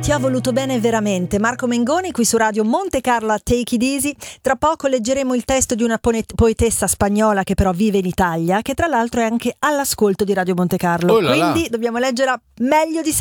Ti ho voluto bene veramente. Marco Mengoni qui su Radio Monte Carlo a Take It Easy. Tra poco leggeremo il testo di una poetessa spagnola che però vive in Italia, che tra l'altro è anche all'ascolto di Radio Monte Carlo. Oh là là. Quindi dobbiamo leggerla meglio di